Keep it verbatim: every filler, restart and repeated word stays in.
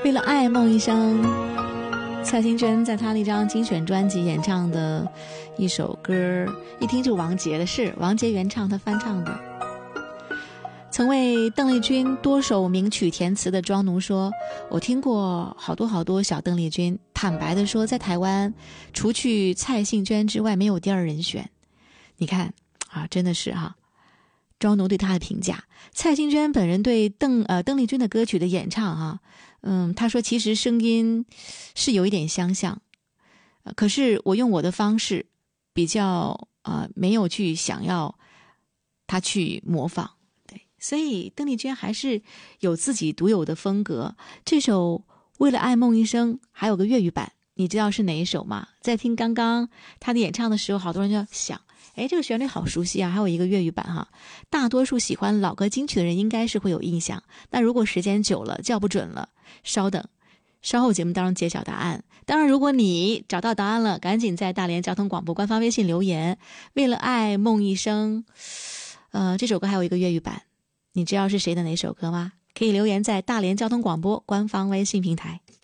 为了爱梦一生，蔡幸娟在她那张精选专辑演唱的一首歌，一听就王杰的，是王杰原唱，他翻唱的。曾为邓丽君多首名曲填词的庄奴说，我听过好多好多小邓丽君，坦白地说，在台湾除去蔡幸娟之外没有第二人选。你看啊，真的是哈、啊，庄奴对她的评价，蔡幸娟本人对邓呃邓丽君的歌曲的演唱哈、啊，嗯，她说其实声音是有一点相像，呃、可是我用我的方式比较呃没有去想要她去模仿。所以邓丽君还是有自己独有的风格。这首为了爱梦一生还有个粤语版，你知道是哪一首吗？在听刚刚她的演唱的时候，好多人就想，诶，这个旋律好熟悉啊，还有一个粤语版哈。大多数喜欢老歌金曲的人应该是会有印象，那如果时间久了叫不准了，稍等，稍后节目当中揭晓答案。当然如果你找到答案了，赶紧在大连交通广播官方微信留言，为了爱梦一生。呃，这首歌还有一个粤语版，你知道是谁的哪首歌吗？可以留言在大连交通广播官方微信平台。